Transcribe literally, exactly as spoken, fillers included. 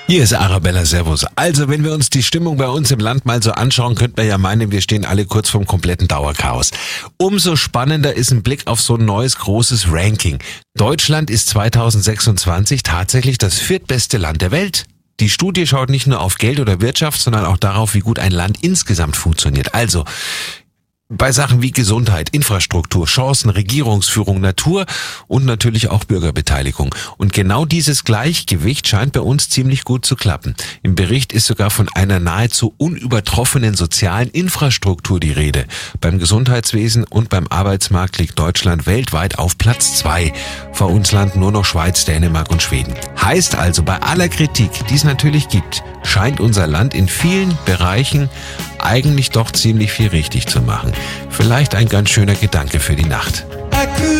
Hier ist Arabella, servus. Also, wenn wir uns die Stimmung bei uns im Land mal so anschauen, könnte man ja meinen, wir stehen alle kurz vorm kompletten Dauerchaos. Umso spannender ist ein Blick auf so ein neues großes Ranking. Deutschland ist zweitausendsechsundzwanzig tatsächlich das viertbeste Land der Welt. Die Studie schaut nicht nur auf Geld oder Wirtschaft, sondern auch darauf, wie gut ein Land insgesamt funktioniert. Also, bei Sachen wie Gesundheit, Infrastruktur, Chancen, Regierungsführung, Natur und natürlich auch Bürgerbeteiligung. Und genau dieses Gleichgewicht scheint bei uns ziemlich gut zu klappen. Im Bericht ist sogar von einer nahezu unübertroffenen sozialen Infrastruktur die Rede. Beim Gesundheitswesen und beim Arbeitsmarkt liegt Deutschland weltweit auf Platz zwei. Vor uns landen nur noch Schweiz, Dänemark und Schweden. Heißt also, bei aller Kritik, die es natürlich gibt, scheint unser Land in vielen Bereichen eigentlich doch ziemlich viel richtig zu machen. Vielleicht ein ganz schöner Gedanke für die Nacht.